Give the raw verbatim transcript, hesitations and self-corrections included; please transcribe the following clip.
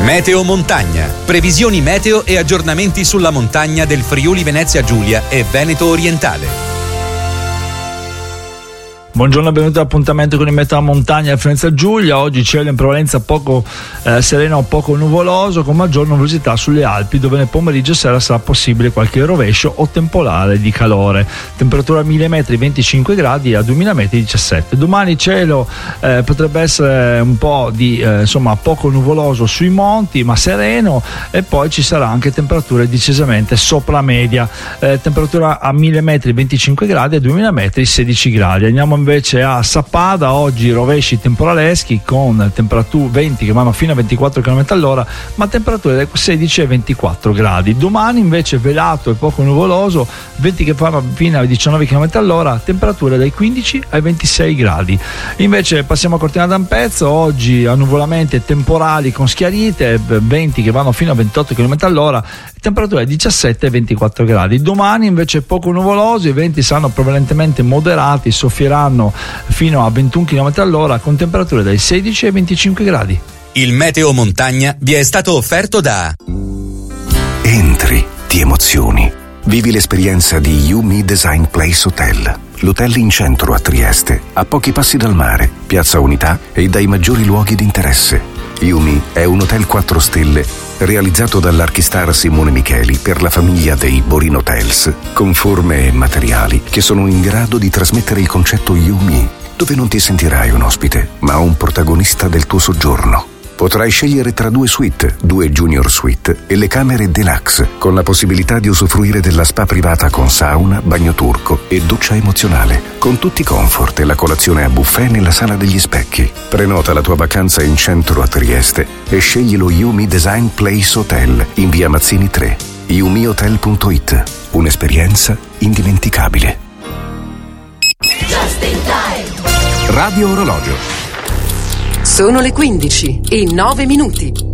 Meteo Montagna. Previsioni meteo e aggiornamenti sulla montagna del Friuli Venezia Giulia e Veneto Orientale. Buongiorno e benvenuti all'appuntamento con il Meteo Montagna del Venezia Giulia. Oggi cielo in prevalenza poco eh, sereno o poco nuvoloso, con maggior nuvolosità sulle Alpi, dove nel pomeriggio e sera sarà possibile qualche rovescio o temporale di calore. Temperatura a mille metri venticinque gradi e a duemila metri diciassette. Domani cielo eh, potrebbe essere un po' di eh, insomma poco nuvoloso sui monti, ma sereno, e poi ci sarà anche temperature decisamente sopra media. Eh, temperatura a mille metri venticinque gradi e a duemila metri sedici gradi. Andiamo invece a Sappada. Oggi rovesci temporaleschi con temperature venti che vanno fino a ventiquattro chilometri all'ora, ma temperature da sedici e ventiquattro gradi. Domani invece velato e poco nuvoloso, venti che vanno fino a diciannove chilometri all'ora, temperature dai quindici ai ventisei gradi. Invece passiamo a Cortina d'Ampezzo. Oggi annuvolamenti e temporali con schiarite, venti che vanno fino a ventotto chilometri all'ora, temperature diciassette e ventiquattro gradi. Domani invece poco nuvoloso, i venti saranno prevalentemente moderati, soffieranno fino a ventuno chilometri all'ora, con temperature dai sedici ai venticinque gradi. Il Meteo Montagna vi è stato offerto da Entri, ti emozioni. Vivi l'esperienza di Yumi Design Place Hotel, l'hotel in centro a Trieste, a pochi passi dal mare, Piazza Unità e dai maggiori luoghi di interesse. Yumi è un hotel quattro stelle realizzato dall'archistar Simone Micheli per la famiglia dei Borin Hotels, con forme e materiali che sono in grado di trasmettere il concetto Yumi, dove non ti sentirai un ospite, ma un protagonista del tuo soggiorno. Potrai scegliere tra due suite, due junior suite e le camere deluxe, con la possibilità di usufruire della spa privata con sauna, bagno turco e doccia emozionale, con tutti i comfort e la colazione a buffet nella sala degli specchi. Prenota la tua vacanza in centro a Trieste e scegli lo Yumi Design Place Hotel in via Mazzini tre. yumi hotel punto it. Un'esperienza indimenticabile. Just in time. Radio Orologio. Sono le quindici e nove minuti.